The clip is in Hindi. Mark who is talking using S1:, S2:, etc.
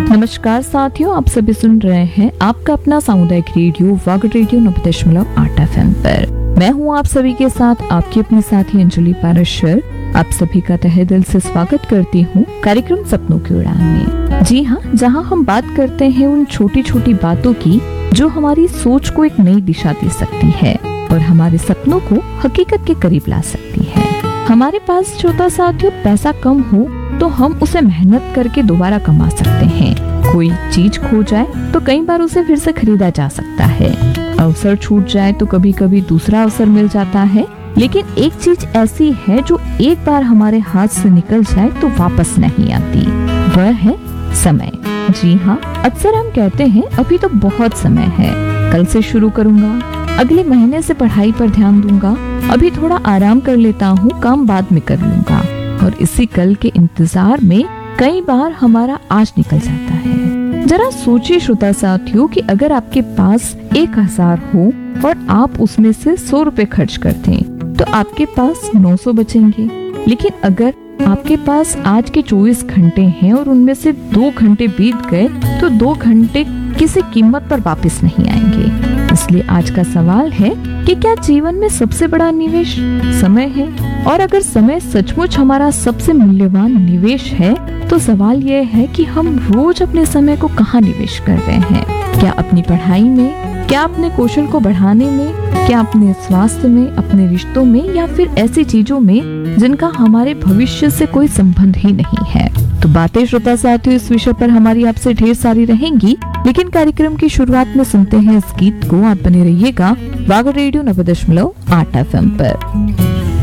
S1: नमस्कार साथियों, आप सभी सुन रहे हैं आपका अपना सामुदायिक रेडियो वागड़ रेडियो 90.8 FM पर। मैं हूं आप सभी के साथ आपकी अपनी साथी अंजलि पाराशर। आप सभी का तहे दिल से स्वागत करती हूं कार्यक्रम सपनों की उड़ान में। जी हां, जहां हम बात करते हैं उन छोटी छोटी बातों की जो हमारी सोच को एक नई दिशा दे सकती है और हमारे सपनों को हकीकत के करीब ला सकती है। हमारे पास छोटा साथियों पैसा कम हो तो हम उसे मेहनत करके दोबारा कमा सकते हैं। कोई चीज खो जाए तो कई बार उसे फिर से खरीदा जा सकता है। अवसर छूट जाए तो कभी कभी दूसरा अवसर मिल जाता है। लेकिन एक चीज ऐसी है जो एक बार हमारे हाथ से निकल जाए तो वापस नहीं आती, वह है समय। जी हाँ, अक्सर हम कहते हैं अभी तो बहुत समय है, कल से शुरू करूंगा, अगले महीने से पढ़ाई पर ध्यान दूंगा, अभी थोड़ा आराम कर लेता हूँ, काम बाद में कर लूंगा। और इसी कल के इंतजार में कई बार हमारा आज निकल जाता है। जरा सोचिए श्रोता साथियों कि अगर आपके पास 1000 हो और आप उसमें से 100 रुपए खर्च करते हैं तो आपके पास 900 बचेंगे। लेकिन अगर आपके पास आज के 24 घंटे हैं और उनमें से 2 घंटे बीत गए तो 2 घंटे किसी कीमत पर वापस नहीं आएंगे। इसलिए आज का सवाल है कि क्या जीवन में सबसे बड़ा निवेश समय है? और अगर समय सचमुच हमारा सबसे मूल्यवान निवेश है तो सवाल यह है कि हम रोज अपने समय को कहाँ निवेश कर रहे हैं? क्या अपनी पढ़ाई में, क्या अपने कौशल को बढ़ाने में, क्या अपने स्वास्थ्य में, अपने रिश्तों में, या फिर ऐसी चीजों में जिनका हमारे भविष्य से कोई संबंध ही नहीं है? तो बातें श्रोता साथियों इस विषय पर हमारी आपसे ढेर सारी रहेंगी, लेकिन कार्यक्रम की शुरुआत में सुनते हैं इस गीत को। आप बने रहिएगा वागड़ रेडियो 90.8 FM पर।